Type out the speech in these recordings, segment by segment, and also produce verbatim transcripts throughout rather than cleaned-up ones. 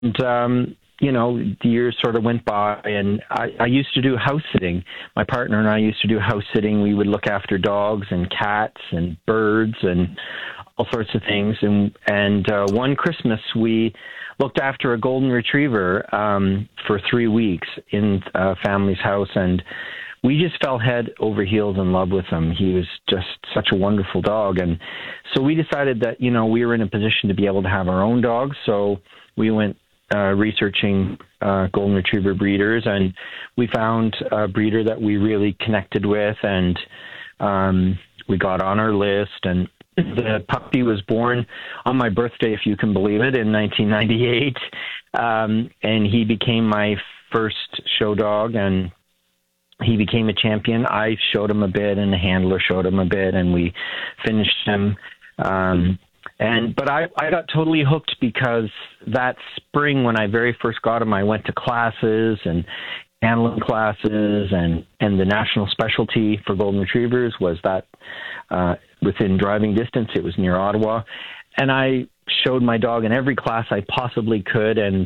um, you know, the years sort of went by, and I, I used to do house sitting. My partner and I used to do house sitting. We would look after dogs and cats and birds and all sorts of things. And and uh, one Christmas, we looked after a golden retriever um, for three weeks in a family's house, and we just fell head over heels in love with him. He was just such a wonderful dog. And so we decided that, you know, we were in a position to be able to have our own dog. So we went uh, researching uh, golden retriever breeders, and we found a breeder that we really connected with, and um, we got on our list. And the puppy was born on my birthday, if you can believe it, in nineteen ninety-eight. Um, and he became my first show dog, and he became a champion. I showed him a bit, and the handler showed him a bit, and we finished him. Um, and but I, I got totally hooked because that spring when I very first got him, I went to classes and handling classes, and, and the national specialty for golden retrievers was that uh, within driving distance. It was near Ottawa. And I showed my dog in every class I possibly could, and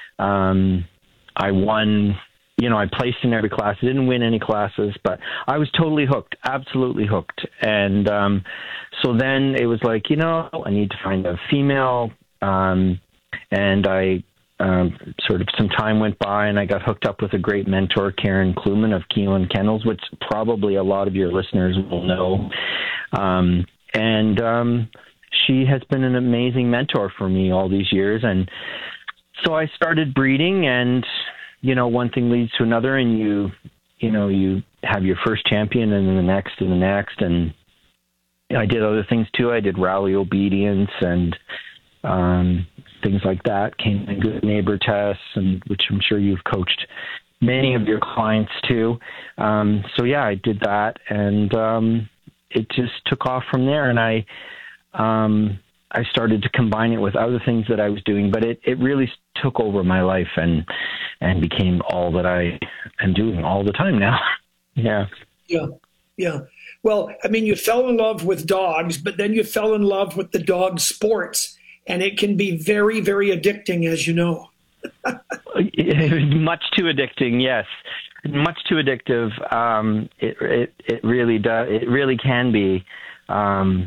um, I won. You know, I placed in every class. I didn't win any classes, but I was totally hooked, absolutely hooked. And um, so then it was like, you know, I need to find a female. Um, and I um, sort of some time went by, and I got hooked up with a great mentor, Karen Kluman of Keelan Kennels, which probably a lot of your listeners will know. Um, and um, she has been an amazing mentor for me all these years. And so I started breeding, and you know, one thing leads to another, and you, you know, you have your first champion, and then the next, and the next, and I did other things too. I did rally obedience and um, things like that. Came in good neighbor tests, and which I'm sure you've coached many of your clients too. Um, so yeah, I did that, and um, it just took off from there. And I, um, I started to combine it with other things that I was doing, but it, it really took over my life and and became all that I am doing all the time now. Yeah. Yeah. Yeah. Well, I mean, you fell in love with dogs, but then you fell in love with the dog sports, and it can be very, very addicting, as you know. Much too addicting, yes. Much too addictive. Um, it, it, it really does. It really can be. Um,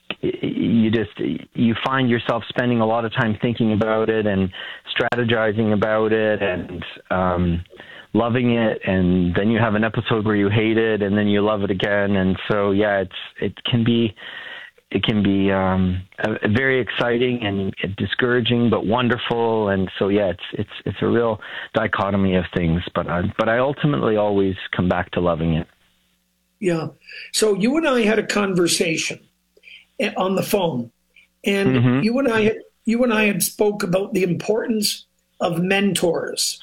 you just, you find yourself spending a lot of time thinking about it and strategizing about it and um, loving it. And then you have an episode where you hate it, and then you love it again. And so, yeah, it's, it can be, it can be um, a, a very exciting and discouraging, but wonderful. And so, yeah, it's, it's, it's a real dichotomy of things, but I, but I ultimately always come back to loving it. Yeah. So you and I had a conversation on the phone, and mm-hmm. you and I had, you and I had spoke about the importance of mentors.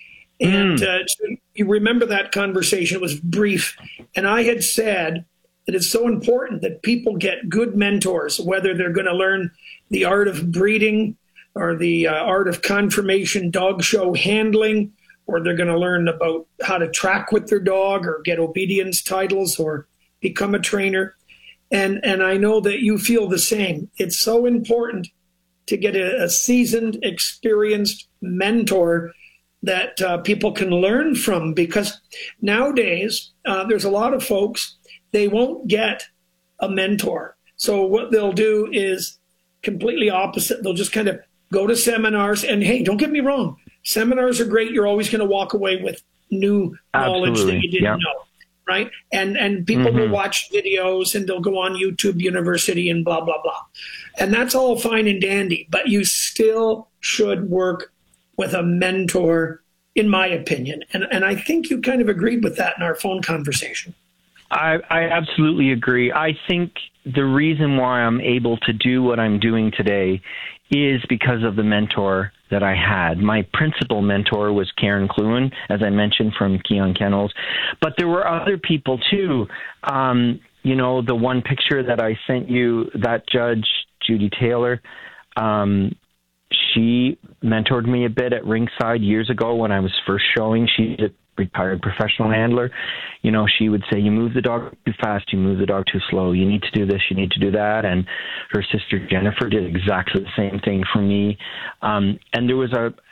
And mm. uh, so you remember that conversation? It was brief. And I had said that it's so important that people get good mentors, whether they're going to learn the art of breeding or the uh, art of conformation dog show handling, or they're going to learn about how to track with their dog or get obedience titles or become a trainer. And and I know that you feel the same. It's so important to get a, a seasoned, experienced mentor that uh, people can learn from, because nowadays uh, there's a lot of folks, they won't get a mentor. So what they'll do is completely opposite. They'll just kind of go to seminars, and hey, don't get me wrong, seminars are great. You're always going to walk away with new Absolutely. knowledge that you didn't yeah. know. Right. And and people mm-hmm. will watch videos, and they'll go on YouTube University and blah, blah, blah. And that's all fine and dandy. But you still should work with a mentor, in my opinion. And and I think you kind of agreed with that in our phone conversation. I, I absolutely agree. I think the reason why I'm able to do what I'm doing today is because of the mentor that I had. My principal mentor was Karen Kluman, as I mentioned, from Keelan Kennels. But there were other people too. Um, you know, the one picture that I sent you, that judge, Judy Taylor, um, she mentored me a bit at ringside years ago when I was first showing. She's a retired professional handler. You know, she would say, you move the dog too fast, you move the dog too slow, you need to do this, you need to do that. And her sister Jennifer did exactly the same thing for me. Um, and there was a,